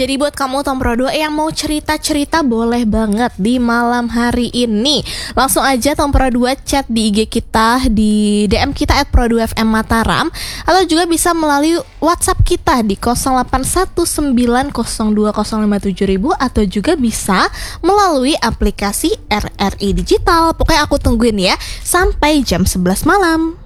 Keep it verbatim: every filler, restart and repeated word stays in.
Jadi buat kamu Tom Pro dua yang mau cerita-cerita boleh banget di malam hari ini. Langsung aja Tom Pro dua chat di I G kita, di D M kita at pro dua f m Mataram, atau juga bisa melalui WhatsApp kita di nol delapan satu sembilan nol dua nol lima tujuh ribu, atau juga bisa melalui aplikasi R R I Digital. Pokoknya aku tungguin ya sampai jam sebelas malam.